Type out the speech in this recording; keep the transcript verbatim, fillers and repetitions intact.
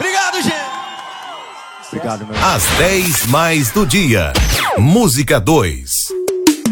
Obrigado, gente. Obrigado, meu. Às dez mais do dia. Música dois.